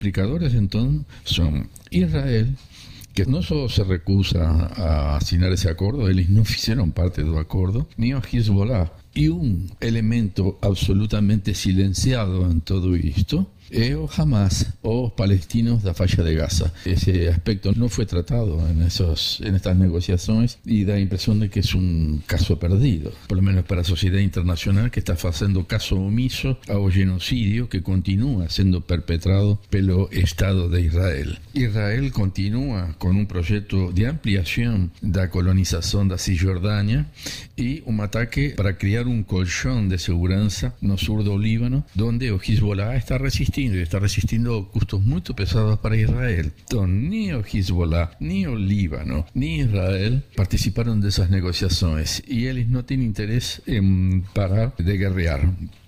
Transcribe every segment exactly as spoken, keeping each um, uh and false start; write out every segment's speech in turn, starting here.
Explicadores entonces son Israel, que no solo se recusa a assinar esse acordo, eles não fizeram parte do acordo, nem o Hezbollah. E um elemento absolutamente silenciado em tudo isto é o Hamas, os palestinos da faixa de Gaza. Esse aspecto não foi tratado em, esos, em estas negociações e dá a impressão de que é um caso perdido, pelo menos para a sociedade internacional, que está fazendo caso omiso ao genocídio que continua sendo perpetrado pelo Estado de Israel. Israel continua com um projeto de ampliação da colonização da Cisjordânia e um ataque para criar um colchão de segurança no sul do Líbano, onde o Hezbollah está resistindo e está resistindo custos muito pesados para Israel. Então, nem o Hezbollah, nem o Líbano, nem Israel participaram dessas negociações e eles não têm interesse em parar de guerrear.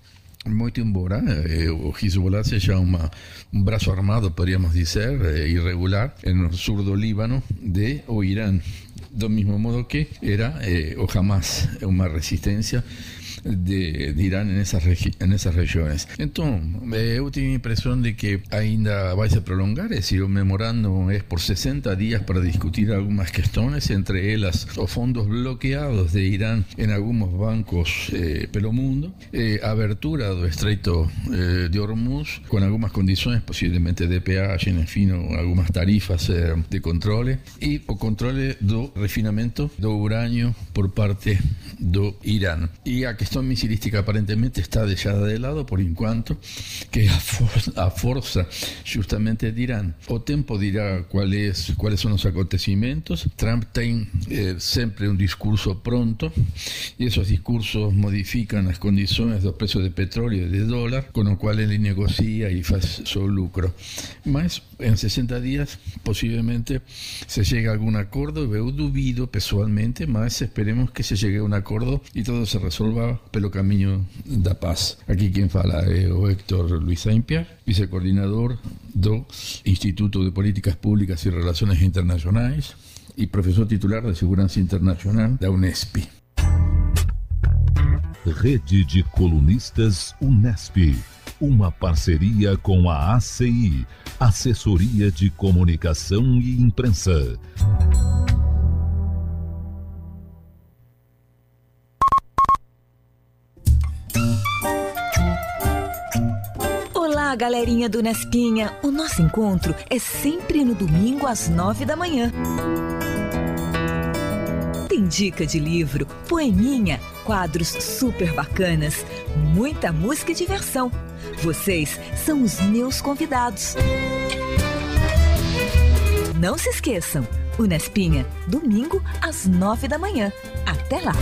Muito embora eh, o Hezbollah seja uma, um braço armado, poderíamos dizer, eh, irregular, no sul do Líbano de o Irã, do mesmo modo que era eh, o Hamas, uma resistência de, de Irán en esas, en esas regiones. Entonces, eh, yo tengo la impresión de que ainda vai se prolongar, es decir, o memorando es por sesenta días para discutir algunas cuestiones, entre ellas los fondos bloqueados de Irán en algunos bancos eh, pelo mundo, eh, abertura do estreito eh, de Hormuz, con algunas condiciones, posiblemente de peaje, en fin, o algunas tarifas eh, de controle, y o controle do refinamento do uranio por parte do Irán. Y a questão misilística aparentemente está deixada de lado por enquanto, que é a, for a força justamente de Irã. O tempo dirá quais, quais são os acontecimentos. Trump tem eh, sempre um discurso pronto e esses discursos modificam as condições do preço de petróleo e de dólar, com o qual ele negocia e faz seu lucro. Mas em sesenta dias possivelmente se chegue a algum acordo. Eu duvido pessoalmente, mas esperemos que se chegue a um acordo e todo se resolva pelo caminho da paz. Aqui quem fala é o Héctor Luis Saint-Pierre, vice-coordenador do Instituto de Políticas Públicas e Relações Internacionais e professor titular de Segurança Internacional da Unesp. Rede de Colunistas Unesp, uma parceria com a A C I, Assessoria de Comunicação e Imprensa. Olá, galerinha do Nespinha. O nosso encontro é sempre no domingo às nove da manhã. Tem dica de livro, poeminha, quadros super bacanas, muita música e diversão. Vocês são os meus convidados. Não se esqueçam, o Nespinha, domingo às nove da manhã. Até lá!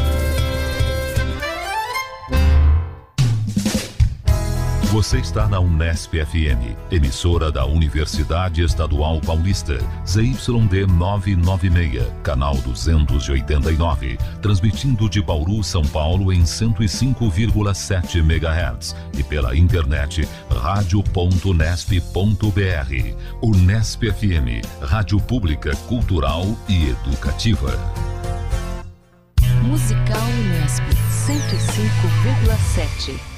Você está na Unesp F M, emissora da Universidade Estadual Paulista, Z Y D novecentos e noventa e seis, canal duzentos e oitenta e nove, transmitindo de Bauru, São Paulo em cento e cinco vírgula sete megahertz e pela internet rádio ponto unesp ponto br. Unesp F M, rádio pública, cultural e educativa. Musical Unesp cento e cinco vírgula sete.